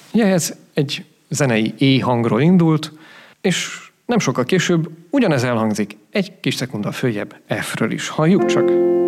Ugye ez egy zenei E hangról indult, és nem sokkal később ugyanez elhangzik egy kis szekunda följebb F-ről is. Halljuk csak!